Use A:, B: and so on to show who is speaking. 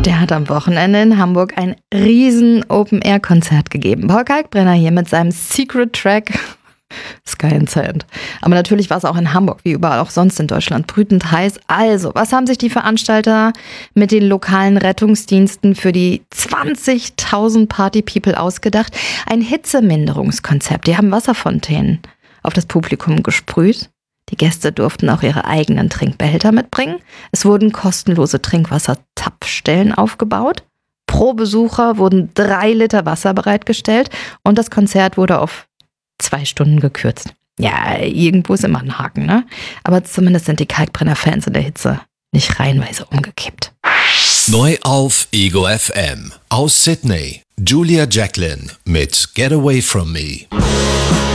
A: Der hat am Wochenende in Hamburg ein riesen Open-Air-Konzert gegeben. Paul Kalkbrenner hier mit seinem Secret-Track Sky and Sand. Aber natürlich war es auch in Hamburg, wie überall auch sonst in Deutschland, brütend heiß. Also, was haben sich die Veranstalter mit den lokalen Rettungsdiensten für die 20.000 Party-People ausgedacht? Ein Hitzeminderungskonzept. Die haben Wasserfontänen auf das Publikum gesprüht. Die Gäste durften auch ihre eigenen Trinkbehälter mitbringen. Es wurden kostenlose Trinkwasserzapfstellen aufgebaut. Pro Besucher wurden 3 Liter Wasser bereitgestellt und das Konzert wurde auf 2 Stunden gekürzt. Ja, irgendwo ist immer ein Haken, ne? Aber zumindest sind die Kalkbrenner-Fans in der Hitze nicht reihenweise umgekippt.
B: Neu auf Ego FM. Aus Sydney. Julia Jacqueline mit Get Away From Me.